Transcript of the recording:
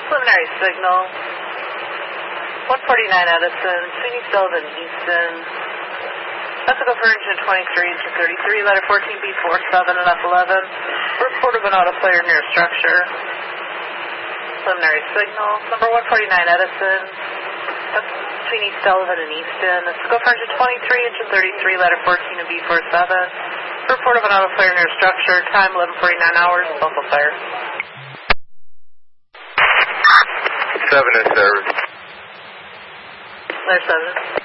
Preliminary signal. 149 Edison, Sweeney Sullivan, Easton. Mexico for engine 23, engine 33, letter 14B47 and F11. Report of an auto flare near structure. Preliminary signal. Number 149 Edison, Sweeney Sullivan and Easton. Mexico for engine 23, engine 33, letter 14 and B47. Report of an auto flare near structure. Time 11:49 hours. Local fire. 7 is service. Letter 7.